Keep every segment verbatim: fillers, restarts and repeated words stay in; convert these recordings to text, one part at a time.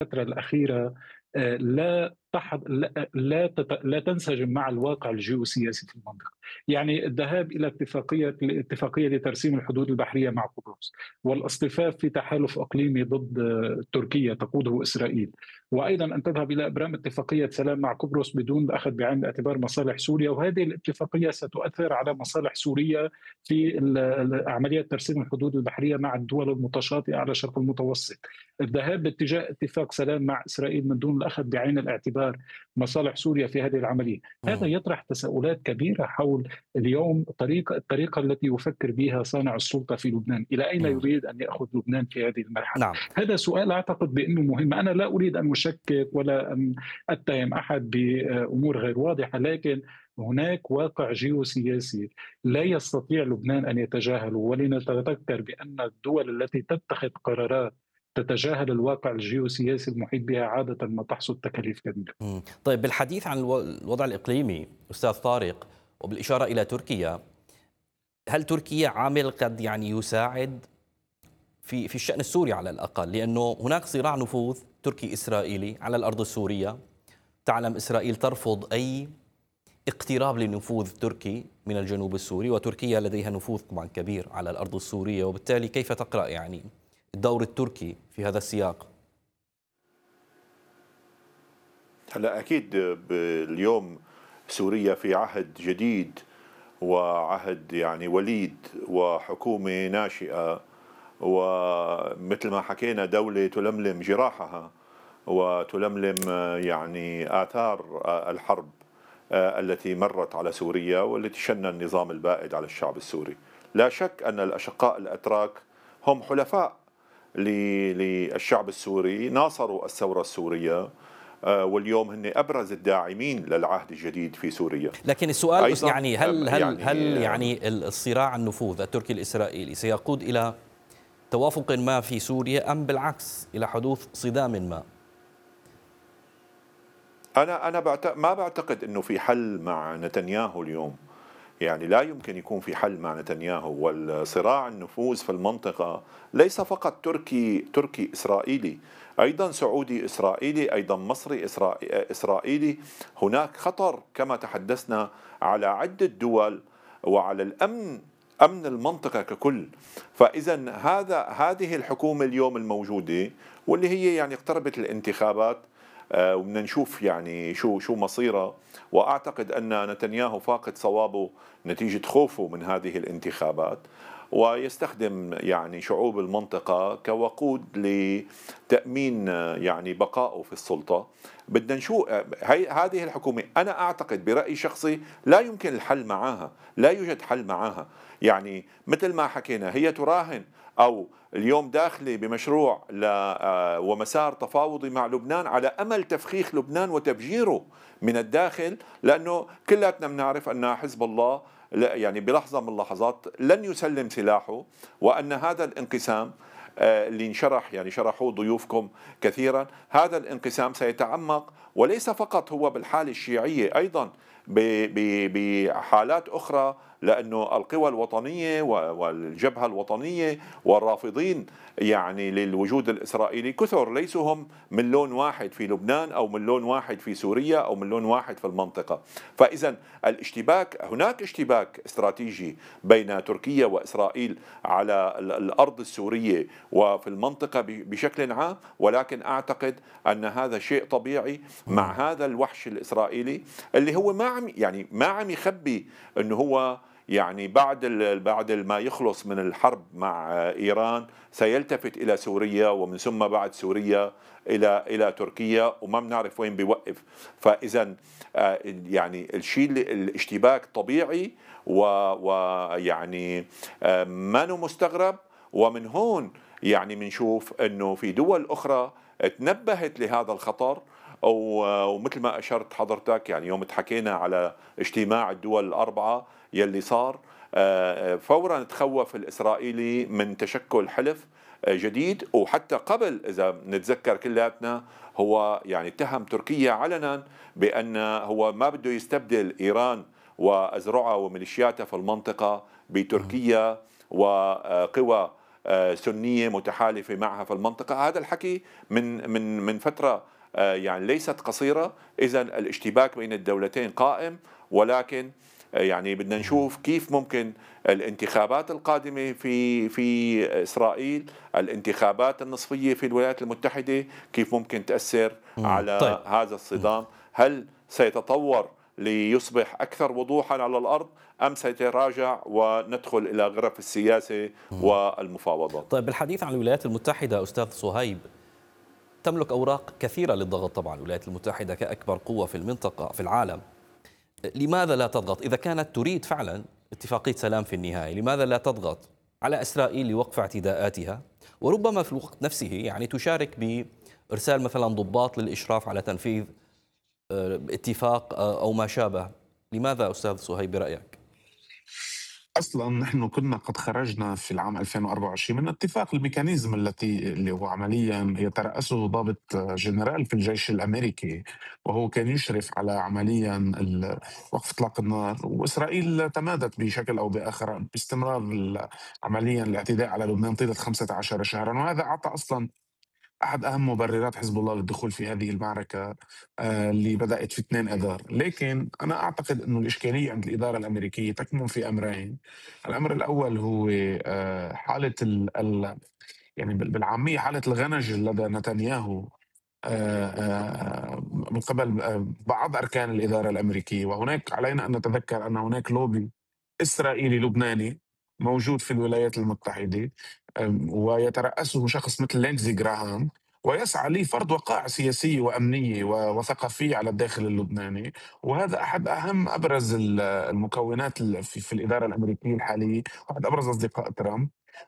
الفترة الأخيرة آآ لا تحض لا لا تت لا تنسجم مع الواقع الجيوسياسي في المنطقة، يعني الذهاب إلى اتفاقية لاتفاقية لترسيم الحدود البحرية مع قبرص، والاصطفاف في تحالف إقليمي ضد آه، تركيا تقوده إسرائيل، وأيضًا أن تذهب إلى إبرام اتفاقية سلام مع قبرص بدون الأخذ بعين الاعتبار مصالح سوريا، وهذه الاتفاقية ستؤثر على مصالح سوريا في ال ال عملية ترسيم الحدود البحرية مع الدول المتشاطئة على الشرق المتوسط. الذهاب باتجاه اتفاق سلام مع إسرائيل من دون الأخذ بعين الاعتبار مصالح سوريا في هذه العملية. هذا مم. يطرح تساؤلات كبيرة حول اليوم طريقة الطريقة التي يفكر بها صانع السلطة في لبنان، إلى أين مم. يريد أن يأخذ لبنان في هذه المرحلة. نعم. هذا سؤال أعتقد بأنه مهم. أنا لا أريد أن أشكك ولا أن أتهم أحد بأمور غير واضحة، لكن هناك واقع جيوسياسي لا يستطيع لبنان أن يتجاهله، ولنتذكر بأن الدول التي تتخذ قرارات تتجاهل الواقع الجيوسياسي المحيط بها عادة ما تحصد تكاليف كبيرة. مم. طيب، بالحديث عن الو- الوضع الإقليمي أستاذ طارق، وبالإشارة إلى تركيا، هل تركيا عامل قد يعني يساعد في في الشأن السوري على الأقل؟ لأنه هناك صراع نفوذ تركي إسرائيلي على الأرض السورية. تعلم إسرائيل ترفض أي اقتراب لنفوذ تركي من الجنوب السوري، وتركيا لديها نفوذ طبعا كبير على الأرض السورية، وبالتالي كيف تقرأ يعني الدور التركي في هذا السياق؟ هلا اكيد اليوم سوريا في عهد جديد، وعهد يعني وليد، وحكومه ناشئه، ومثل ما حكينا دولة تلملم جراحها وتلملم يعني آثار الحرب التي مرت على سوريا والتي شن النظام البائد على الشعب السوري. لا شك أن الأشقاء الأتراك هم حلفاء للشعب السوري، ناصروا الثورة السورية، واليوم هن أبرز الداعمين للعهد الجديد في سوريا. لكن السؤال أس- أيضا يعني هل هل هل يعني يعني الصراع النفوذ التركي الإسرائيلي سيقود إلى توافق ما في سوريا، أم بالعكس إلى حدوث صدام ما؟ أنا أنا بعت... ما بعتقد أنه في حل مع نتنياهو اليوم. يعني لا يمكن يكون في حل مع نتنياهو، والصراع النفوذ في المنطقة ليس فقط تركي تركي إسرائيلي، أيضا سعودي إسرائيلي، أيضا مصري إسرائيلي. هناك خطر كما تحدثنا على عدة دول وعلى الأمن، أمن المنطقة ككل. فإذا هذا هذه الحكومة اليوم الموجودة، واللي هي يعني اقتربت الانتخابات، آه، وبدنا نشوف يعني شو شو مصيره. واعتقد ان نتنياهو فاقد صوابه نتيجه خوفه من هذه الانتخابات، ويستخدم يعني شعوب المنطقه كوقود لتامين آه، يعني بقائه في السلطه. بدنا نشوف آه، هي هذه الحكومه، انا اعتقد برايي شخصي لا يمكن الحل معها، لا يوجد حل معها. يعني مثل ما حكينا، هي تراهن او اليوم داخله بمشروع ل آه، ومسار تفاوضي مع لبنان على امل تفخيخ لبنان وتفجيره من الداخل، لانه كلاتنا بنعرف ان حزب الله لا- يعني بلحظه من اللحظات لن يسلم سلاحه، وان هذا الانقسام آه، اللي انشرح يعني شرحوه ضيوفكم كثيرا، هذا الانقسام سيتعمق، وليس فقط هو بالحاله الشيعيه، ايضا ب- ب- بحالات اخرى، لانه القوى الوطنيه والجبهه الوطنيه والرافضين يعني للوجود الاسرائيلي كثر، ليسوا هم من لون واحد في لبنان او من لون واحد في سوريا او من لون واحد في المنطقه. فاذا الاشتباك، هناك اشتباك استراتيجي بين تركيا واسرائيل على الارض السوريه وفي المنطقه بشكل عام، ولكن اعتقد ان هذا شيء طبيعي مع مم. هذا الوحش الاسرائيلي اللي هو ما عم يعني ما عم يخبي انه هو يعني بعد بعد ما يخلص من الحرب مع ايران سيلتفت الى سوريا، ومن ثم بعد سوريا الى الى تركيا، وما بنعرف وين بيوقف. فاذا آه، يعني الشيء الاشتباك طبيعي، ويعني ما نو مستغرب. ومن هون يعني بنشوف انه في دول اخرى تنبهت لهذا الخطر، ومثل ما اشرت حضرتك يعني يوم تحكينا على اجتماع الدول الاربعه يلي صار، آه، فورا تخوف الاسرائيلي من تشكل حلف آه، جديد. وحتى قبل اذا نتذكر كلياتنا، هو يعني اتهم تركيا علنا بان هو ما بده يستبدل ايران واذرعها وميليشياتها في المنطقه مم. بتركيا وقوى آه، سنية متحالفة معها في المنطقة. هذا الحكي من من من فترة آه، يعني ليست قصيرة. إذا الاشتباك بين الدولتين قائم، ولكن آه، يعني بدنا نشوف كيف ممكن الانتخابات القادمة في في إسرائيل، الانتخابات النصفية في الولايات المتحدة، كيف ممكن تأثر مم. طيب. على هذا مم. الصدام. هل سيتطور ليصبح أكثر وضوحا على الأرض، أم سيتراجع وندخل إلى غرف السياسة والمفاوضات؟ طيب، بالحديث عن الولايات المتحدة أستاذ صهيب، تملك أوراق كثيرة للضغط طبعا الولايات المتحدة كأكبر قوة في المنطقة في العالم. لماذا لا تضغط إذا كانت تريد فعلا اتفاقية سلام في النهاية؟ لماذا لا تضغط على إسرائيل لوقف اعتداءاتها، وربما في الوقت نفسه يعني تشارك بإرسال مثلا ضباط للإشراف على تنفيذ آه، اتفاق آه، أو ما شابه؟ لماذا أستاذ صهيب برأيك؟ اصلا نحن كنا قد خرجنا في العام ألفين وأربعة وعشرين من اتفاق الميكانيزم التي اللي هو عمليا يترأسه ضابط جنرال في الجيش الامريكي، وهو كان يشرف على عمليا ال- وقف اطلاق النار. واسرائيل تمادت بشكل او باخر باستمرار ال- عمليا الاعتداء على لبنان طيله خمسة عشر شهرا، وهذا اعطى اصلا أحد أهم مبررات حزب الله للدخول في هذه المعركة آه، اللي بدأت في اثنين أذار. لكن أنا أعتقد أنه الإشكالية عند الإدارة الأمريكية تكمن في أمرين. الأمر الأول هو آه، حالة ال ال يعني بال- بالعامية حالة الغنج لدى نتنياهو آه، آه، من قبل آه، بعض أركان الإدارة الأمريكية. وهناك علينا أن نتذكر أن هناك لوبي إسرائيلي لبناني موجود في الولايات المتحدة، أم، ويترأسه شخص مثل لينزي جراهام، ويسعى لفرض وقائع سياسية وأمنية و- وثقافية على الداخل اللبناني. وهذا أحد أهم أبرز ال- المكونات ال- في, في الإدارة الأمريكية الحالية، واحد أبرز أصدقاء ترامب.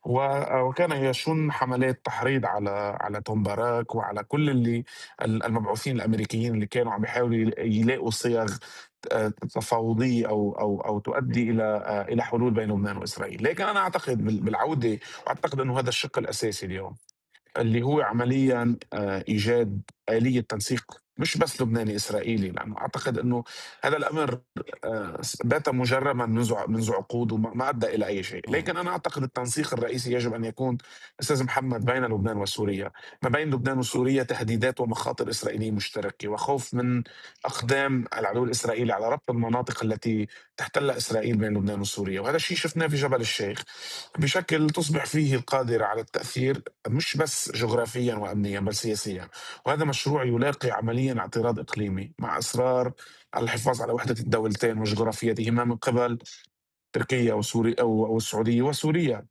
و- وكان يشن حملات تحريض على على توم باراك وعلى كل اللي المبعوثين الامريكيين اللي كانوا عم يحاولوا يلاقوا صيغ آه، تفاوضيه او او او تؤدي الى آه، الى حلول بين لبنان واسرائيل. لكن انا اعتقد بال- بالعوده، واعتقد انه هذا الشق الاساسي اليوم اللي هو عمليا آه، ايجاد اليه تنسيق مش بس لبناني اسرائيلي، لانه اعتقد انه هذا الامر آه، بات مجرما منذ منذ عقود وما ما ادى الى اي شيء. لكن انا اعتقد التنسيق الرئيسي يجب ان يكون، استاذ محمد، بين لبنان وسوريا. ما بين لبنان وسوريا تهديدات ومخاطر اسرائيليه مشتركه، وخوف من اقدام العدو الاسرائيلي على ربط المناطق التي تحتلها اسرائيل بين لبنان وسوريا. وهذا الشيء شفناه في جبل الشيخ بشكل تصبح فيه القادرة على التأثير مش بس جغرافيا وأمنيا بل سياسيا. وهذا مشروع يلاقي عمليا اعتراض إقليمي مع إصرار على الحفاظ على وحدة الدولتين وجغرافيتهما من قبل تركيا وسوريا والسعودية وسوريا.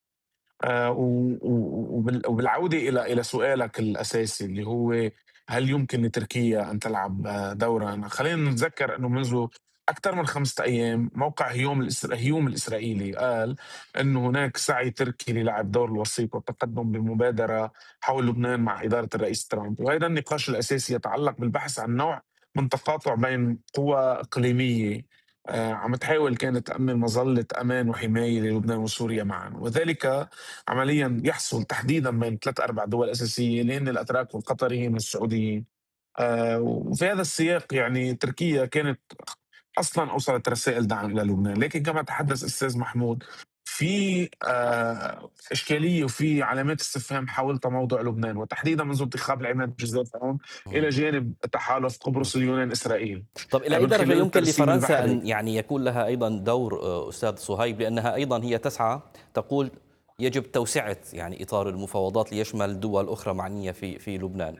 آه، و- و- وبال- وبالعودة إلى إلى سؤالك الأساسي اللي هو هل يمكن لتركيا أن تلعب آه، دورا؟ خلينا نتذكر أنه منذ أكثر من خمسة أيام موقع هيوم الإسرا... هيوم الإسرائيلي قال أنه هناك سعي تركي للعب دور الوسيط والتقدم بمبادرة حول لبنان مع إدارة الرئيس ترامب. وهذا النقاش الأساسي يتعلق بالبحث عن نوع من تقاطع بين قوى إقليمية آه، عم تحاول كانت تأمن مظلة أمان وحماية للبنان وسوريا معا، وذلك عمليا يحصل تحديدا بين ثلاث اربع دول اساسيه اللي هن الاتراك والقطريين والسعوديين. آه وفي هذا السياق يعني تركيا كانت اصلا اوصلت رسائل دعم الى لبنان. لكن كما تحدث استاذ محمود، في آه اشكاليه وفي علامات استفهام حول تموضع لبنان، وتحديدا منذ انتخاب العماد جزيرة فرعون الى جانب تحالف قبرص اليونان اسرائيل طب إلى آه أي من درجة خلال يمكن الترسيم لفرنسا البحري. أن يعني يكون لها أيضا دور آه، أستاذ صهيب، لأنها أيضا هي تسعى تقول يجب توسعة يعني إطار المفاوضات ليشمل دول أخرى معنية في في لبنان؟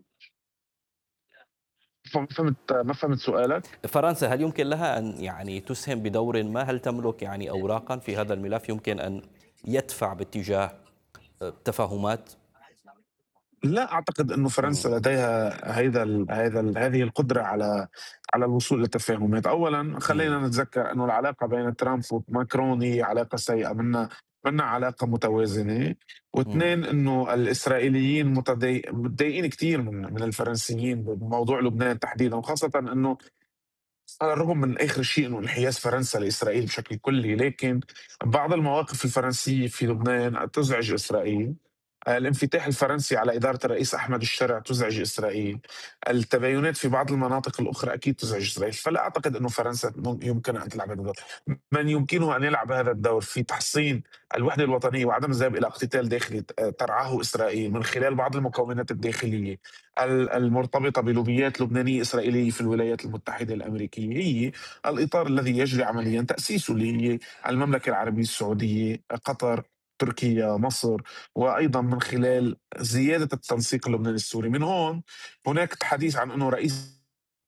فهمت ما فهمت سؤالك؟ فرنسا هل يمكن لها أن يعني تسهم بدور ما؟ هل تملك يعني أوراقا في هذا الملف يمكن أن يدفع باتجاه آه، تفاهمات؟ لا اعتقد انه فرنسا لديها هذا ال هذا ال هذه القدره على على الوصول لتفاهمات. اولا خلينا نتذكر انه العلاقه بين ترامب وماكرون هي علاقه سيئه، منا منا علاقه متوازنه. واثنين انه الاسرائيليين متضايق- متضايقين كثير من من الفرنسيين بموضوع لبنان تحديدا، وخاصه انه على الرغم من اخر شيء انه انحياز فرنسا لاسرائيل بشكل كلي، لكن بعض المواقف الفرنسيه في لبنان تزعج اسرائيل. الانفتاح الفرنسي على إدارة الرئيس أحمد الشرع تزعج إسرائيل، التباينات في بعض المناطق الأخرى أكيد تزعج إسرائيل. فلا أعتقد أنه فرنسا مم- يمكن أن تلعب هذا الدور. من يمكنه أن يلعب هذا الدور في تحصين الوحدة الوطنية وعدم الذهاب إلى اقتتال داخلي آه، ترعاه إسرائيل من خلال بعض المكونات الداخلية ال- المرتبطة بلوبيات لبنانية إسرائيلية في الولايات المتحدة الأمريكية، هي الإطار الذي يجري عمليا تأسيسه، اللي هي المملكة العربية السعودية، قطر، تركيا، مصر، وأيضا من خلال زيادة التنسيق اللبناني السوري. من هون هناك حديث عن أنه رئيس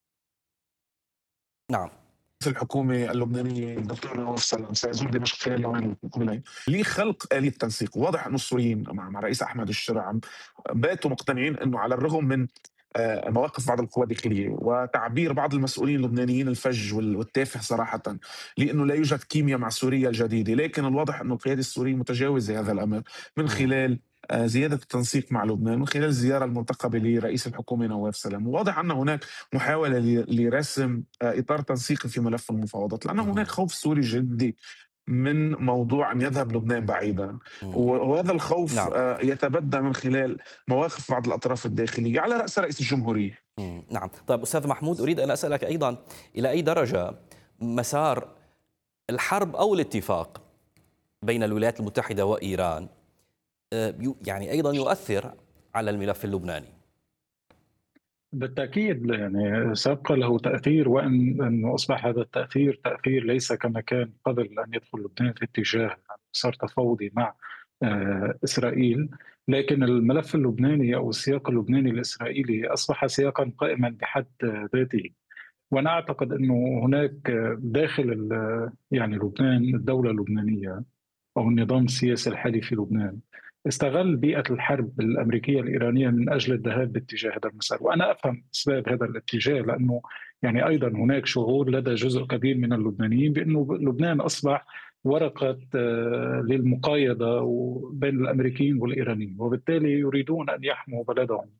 نعم. الحكومة اللبنانية الدكتور نواف سلام سيزور دمشق خلال اليومين المقبلين لخلق آلية تنسيق. واضح أنه السوريين مع مع رئيس أحمد الشرع عم باتوا مقتنعين أنه على الرغم من آه، مواقف بعض القوى الداخلية وتعبير بعض المسؤولين اللبنانيين الفج وال- والتافه صراحة لأنه لا يوجد كيمياء مع سوريا الجديدة، لكن الواضح أنه القيادة السورية متجاوزة هذا الأمر من مم. خلال آه، زيادة التنسيق مع لبنان، من خلال الزيارة المرتقبة لرئيس الحكومة نواف سلام. واضح أن هناك محاولة ل- لرسم آه، إطار تنسيقي في ملف المفاوضات، لأن هناك مم. خوف سوري جدي من موضوع أن يذهب لبنان بعيدا، مم. وهذا الخوف نعم. آه، يتبدى من خلال مواقف بعض الأطراف الداخلية على رأس رئيس الجمهورية. مم. نعم. طيب أستاذ محمود، أريد أن أسألك أيضا إلى أي درجة مسار الحرب أو الاتفاق بين الولايات المتحدة وإيران آه، يو- يعني أيضا يؤثر على الملف اللبناني. بالتأكيد يعني سيبقى له تأثير، وإن أنه أصبح هذا التأثير تأثير ليس كما كان قبل أن يدخل لبنان في اتجاه مسار تفاوضي مع آه، إسرائيل. لكن الملف اللبناني أو السياق اللبناني الإسرائيلي أصبح سياقا قائما بحد ذاته. وأنا أعتقد أنه هناك داخل ال- يعني لبنان، الدولة اللبنانية أو النظام السياسي الحالي في لبنان استغل بيئة الحرب الأمريكية الإيرانية من أجل الذهاب باتجاه هذا المسار. وأنا أفهم أسباب هذا الاتجاه، لأنه يعني أيضا هناك شعور لدى جزء كبير من اللبنانيين بأنه لبنان أصبح ورقة آه، للمقايضة بين الأمريكيين والإيرانيين، وبالتالي يريدون أن يحموا بلدهم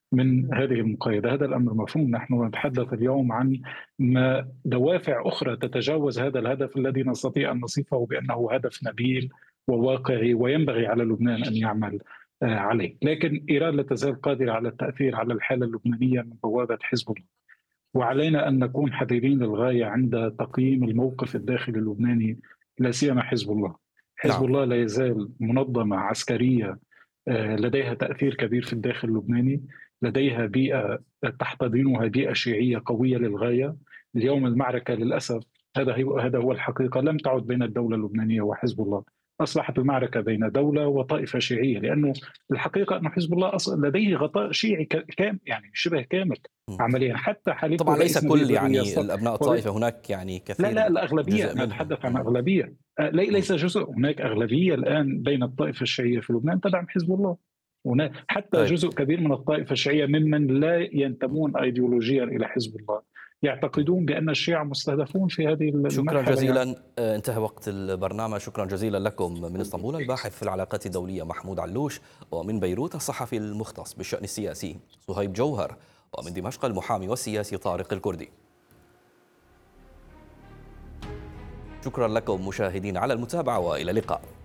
من هذه المقايضة. هذا الأمر مفهوم. نحن نتحدث اليوم عن ما دوافع أخرى تتجاوز هذا الهدف الذي نستطيع أن نصفه بأنه هدف نبيل وواقعي وينبغي على لبنان أن يعمل آه، عليه. لكن إيران لا تزال قادرة على التأثير على الحالة اللبنانية من بوابة حزب الله، وعلينا أن نكون حذرين للغاية عند تقييم الموقف الداخلي اللبناني، لا سيما حزب الله. حزب نعم. الله لا يزال منظمة عسكرية آه، لديها تأثير كبير في الداخل اللبناني، لديها بيئة تحتضنها بيئة شيعية قوية للغاية. اليوم المعركة للأسف، هذا هو هذا هو الحقيقة، لم تعد بين الدولة اللبنانية وحزب الله، أصبحت المعركة بين دولة وطائفة شيعية. لأنه الحقيقة أن حزب الله أصلا لديه غطاء شيعي كام يعني شبه كامل مم. عمليا. حتى حليف طبعا ليس الرئيس نبيل كل بري يعني يصطف. الأبناء الطائفة، هناك يعني لا لا كثير الأغلبية، جزء أنا منهم. أتحدث عن مم. أغلبية. آه، لي- مم. ليس جزء، هناك أغلبية الآن بين الطائفة الشيعية في لبنان تدعم حزب الله. هناك حتى طيب. جزء كبير من الطائفة الشيعية ممن لا ينتمون أيديولوجيا إلى حزب الله يعتقدون بأن الشيعة مستهدفون في هذه شكرا المرحلة يعني. جزيلا. آه، انتهى وقت البرنامج. شكرا جزيلا لكم. من اسطنبول الباحث في العلاقات الدولية محمود علوش، ومن بيروت الصحفي المختص بالشأن السياسي صهيب جوهر، ومن دمشق المحامي والسياسي طارق الكردي. شكرا لكم مشاهدين على المتابعة، وإلى اللقاء.